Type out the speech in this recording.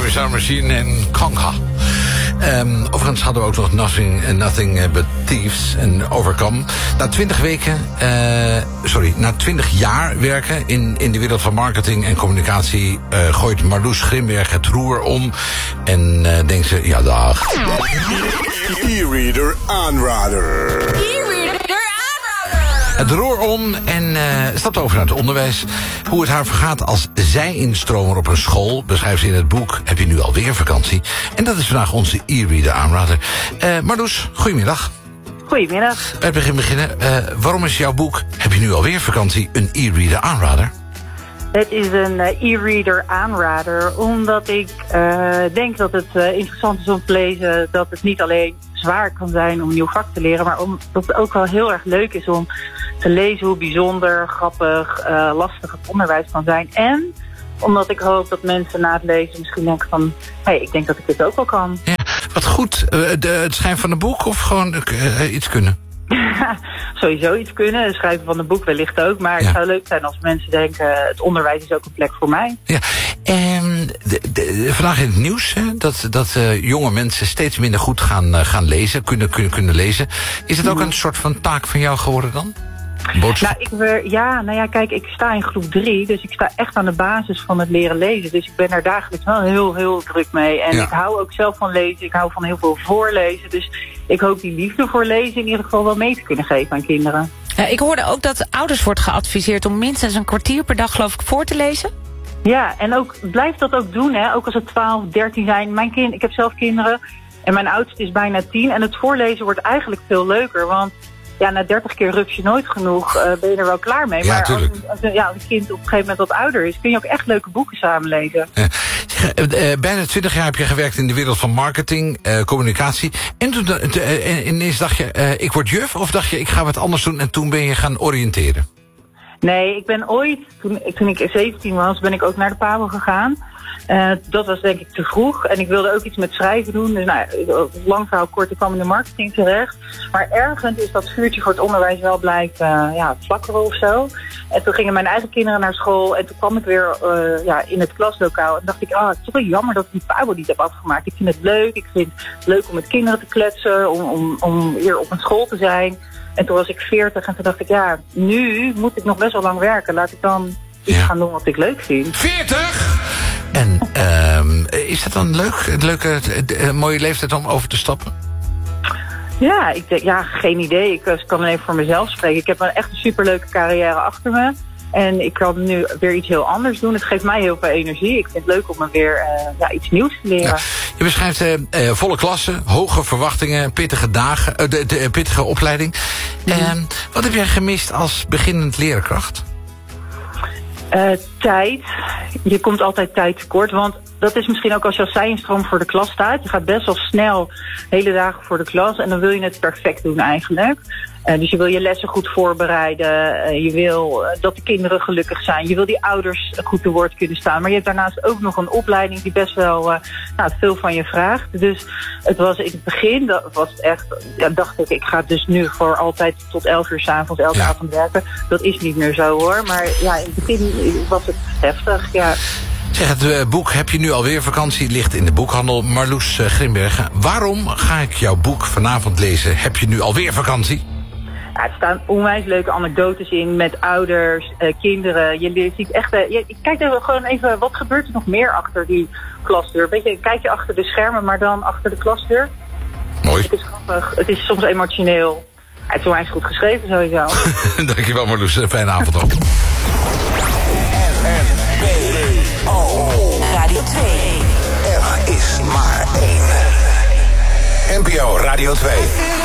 Heavy Sound Machine en Conga. Overigens hadden we ook nog Nothing But Thieves en Overcome. Na 20 jaar werken in de wereld van marketing en communicatie gooit Marloes Grimberg het roer om en denkt ze, ja dag. E-reader aanrader. Het roer om en stapt over naar het onderwijs. Hoe het haar vergaat als zij-instromer op een school beschrijft ze in het boek Heb je nu alweer vakantie? En dat is vandaag onze e-reader aanrader. Marloes, goedemiddag. Goedemiddag. Bij het beginnen. Waarom is jouw boek Heb je nu alweer vakantie een e-reader aanrader? Het is een e-reader aanrader omdat ik denk dat het interessant is om te lezen dat het niet alleen zwaar kan zijn om een nieuw vak te leren, maar omdat het ook wel heel erg leuk is om te lezen hoe bijzonder, grappig, lastig het onderwijs kan zijn. En omdat ik hoop dat mensen na het lezen misschien denken van, hey, ik denk dat ik dit ook wel kan. Ja, wat goed. Het schrijven van een boek of gewoon iets kunnen? Sowieso iets kunnen. Het schrijven van een boek wellicht ook. Maar het zou leuk zijn als mensen denken, het onderwijs is ook een plek voor mij. Ja. Vandaag in het nieuws dat jonge mensen steeds minder goed gaan lezen, kunnen lezen. Is het ook een soort van taak van jou geworden dan? Kijk, ik sta in groep 3, dus ik sta echt aan de basis van het leren lezen. Dus ik ben daar dagelijks wel heel, heel druk mee. En ik hou ook zelf van lezen, ik hou van heel veel voorlezen. Dus ik hoop die liefde voor lezen in ieder geval wel mee te kunnen geven aan kinderen. Ja, ik hoorde ook dat ouders wordt geadviseerd om minstens een kwartier per dag, geloof ik, voor te lezen. Ja, en ook blijf dat ook doen, hè. Ook als het 12, 13 zijn. Ik heb zelf kinderen en mijn oudste is bijna 10. En het voorlezen wordt eigenlijk veel leuker, want ja, na 30 keer rups je nooit genoeg, ben je er wel klaar mee. Ja, maar als een kind op een gegeven moment wat ouder is, kun je ook echt leuke boeken samen lezen. Bijna 20 jaar heb je gewerkt in de wereld van marketing, communicatie. En toen ineens dacht je, ik word juf, of dacht je, ik ga wat anders doen en toen ben je gaan oriënteren? Nee, ik ben ooit, toen ik 17 was, ben ik ook naar de PABO gegaan. Dat was denk ik te vroeg. En ik wilde ook iets met schrijven doen. Dus lang verhaal kort, ik kwam in de marketing terecht. Maar ergens is dat vuurtje voor het onderwijs wel blijven flakkeren of zo. En toen gingen mijn eigen kinderen naar school. En toen kwam ik weer in het klaslokaal. En dacht ik, het is toch wel jammer dat ik die PABO niet heb afgemaakt. Ik vind het leuk. Ik vind het leuk om met kinderen te kletsen. Om weer op een school te zijn. En toen was ik 40 en toen dacht ik, nu moet ik nog best wel lang werken. Laat ik dan iets gaan doen wat ik leuk vind. 40? En is dat dan een mooie leeftijd om over te stappen? Ja, ik denk, geen idee. Ik kan alleen voor mezelf spreken. Ik heb echt een superleuke carrière achter me. En ik kan nu weer iets heel anders doen. Het geeft mij heel veel energie. Ik vind het leuk om weer iets nieuws te leren. Ja. Je beschrijft volle klassen, hoge verwachtingen, pittige dagen, de pittige opleiding. Wat heb jij gemist als beginnend leerkracht? Tijd. Je komt altijd tijd tekort, want dat is misschien ook als je als zij-instroom voor de klas staat. Je gaat best wel snel hele dagen voor de klas en dan wil je het perfect doen eigenlijk. Dus je wil je lessen goed voorbereiden. Je wil dat de kinderen gelukkig zijn. Je wil die ouders goed te woord kunnen staan. Maar je hebt daarnaast ook nog een opleiding die best wel veel van je vraagt. Dus het was in het begin, dacht ik ga dus nu voor altijd tot 11 uur 's avonds elke avond werken. Dat is niet meer zo hoor. Maar in het begin was het heftig, Zeg, het boek Heb je nu alweer vakantie ligt in de boekhandel. Marloes Grimberg, waarom ga ik jouw boek vanavond lezen? Heb je nu alweer vakantie? Ja, er staan onwijs leuke anekdotes in met ouders, kinderen. Je ziet echt, kijk er gewoon even, wat gebeurt er nog meer achter die klasdeur? Een kijkje achter de schermen, maar dan achter de klasdeur. Mooi. Het is grappig, het is soms emotioneel. Het is onwijs goed geschreven sowieso. Dankjewel Marloes, fijne avond ook. Radio 2. Er is maar één. NPO Radio 2.